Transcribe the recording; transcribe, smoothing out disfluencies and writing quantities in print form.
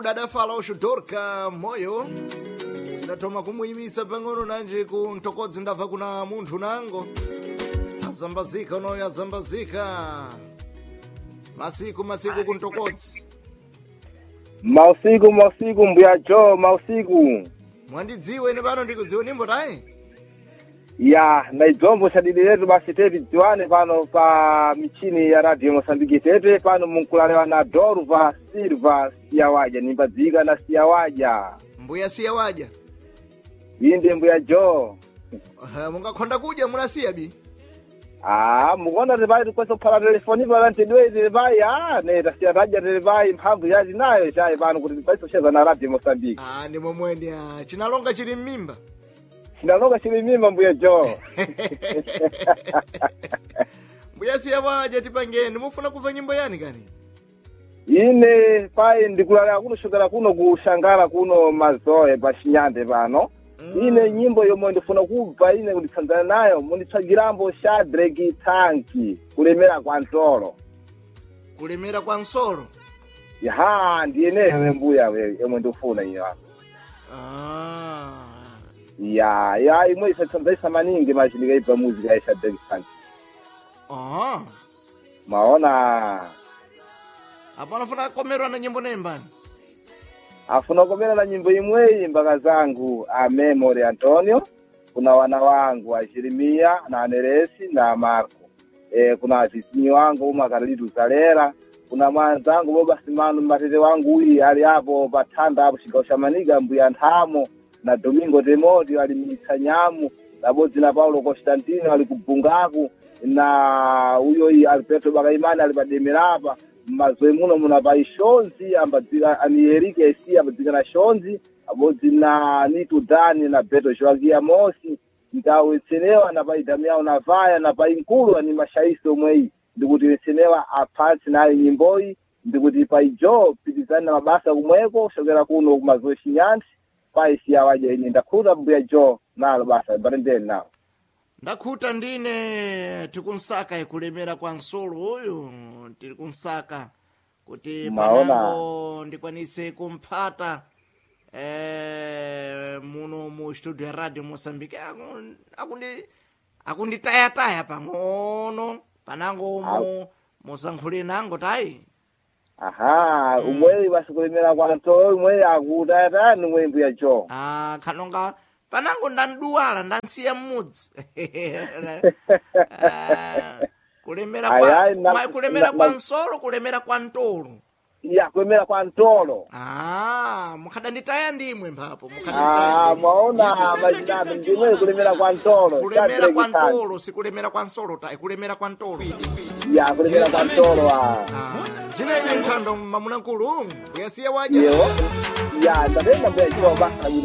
Dada fala ushudorka moyo ndatoma kumuyimisa pang'ono nanje ku ntokodzi ndabva kuna munthu nango azambazika unoyo azambazika masiku ku ntokodzi mausiku mbuya Joe mausiku mwandidziwe ine pano ndikudziwe nimbo tayi ya naijombo shadidi letu basi tete dziwane pano pa michini ya radio Mosambiki tete pano munkulalewa na Dorva Silva Siyawaja nimbadzika na Siyawaja mbuya Siyawaja inde mbuya Joe mungakhonda kudya munasiya bi mukonda telebai kweso phala telefoni pala ntidwe telebai ne tasiya raja telebai mphamvu yaji nayo chai pano kuti paiso cheza na radio Mosambiki ndimo mwene chinalonga chili mmimba Sinaloka chili mimba mbuya Joe. Mbuya Siyawaja tipangeni mufuna kuva nyimbo yani kani? Ine pai ndikulala kuno shogala kuno kushangala kuno mazoe pashinyande pano. Ine nyimbo yomwe ndifuna kubva ine kunditsanzana nayo munditsagirambo Shadrack Tanki kulemera kwa nsolo. Kulemera kwa nsolo? Ya ndiye mbuya yomwe ndifuna ine. Ya imwe isatsanzaisa maningi machinika ibva muzika ya Shadrack Tanki. Maona apana funa komerwa na nyimbo nembani afuna komera na nyimbo imwe mbaka zangu a Memory Antonio kuna wana wangu a Jeremia na Neresi na Marco kuna asisini wangu umakalitu Zalera kuna mwanzangu Boba Simanu matete wangu huyi ali hapo patanda hapo shikosha maniga mbuya Ntamo na Domingo Demodi wali Misanyamu na Bozi na Paulo Constantino wali kubungaku na huyo Alberto Bagaimani alibademerapa mazoe muno munabai shonzi ambadzika anierike esi ambadzika na shonzi abodzi na Nitu Dani na Beto Joagia Mosi ndawetsenewa na pai Damiao na Vaya na pai nkulu ani mashaisi omweyi ndikuti wetsenewa apatsi nayo nyimboyi ndikuti pai Joe pitizani na mabasa kumweko shogera kuno kumazoe Shinyansi pai Siyawaja ine ndakhuta mbuya Joe nalo basa barendeni nawo ndakhuta ndine tikunsaka kulemera kwa nsolo uyu tikunsaka kuti panango ndikwanise kumphata muno mu studio ya radio Mosambiki akunditaya pang'ono panango musankhule nango tayi umweyi basi kulemera kwa nsolo umweyi akutaya umweyi mbuya Joe khanonga panango ndanduwala ndansiya mmudzi kulemera kwa nsolo kulemera kwa ntolo ya kulemera kwa ntolo mukhadanditaya ndimwe mphapo mwaona majinabe ndimwe kulemera kwa ntolo kulemera kwa ntolo sikulemera kwa nsolo tayi kulemera kwa ntolo ya kulemera kwa ntolo jina ile nthando mamuna nkulu Mbuya Siyawaja ya ndapenda mbuya Joe basa